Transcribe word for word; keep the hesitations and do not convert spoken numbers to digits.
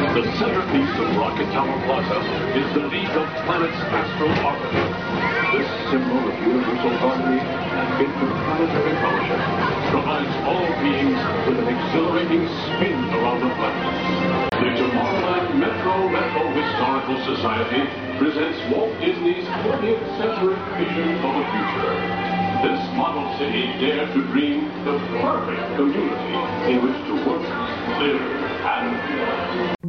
The centerpiece of Rocket Tower Plaza is the League of Planets Astro Orbiter. This symbol of universal harmony and interplanetary fellowship provides all beings with an exhilarating spin around the planet. The Tomorrowland Metro Metro Historical Society presents Walt Disney's twentieth century vision of the future. This model city dared to dream the perfect community in which to work, live, and play.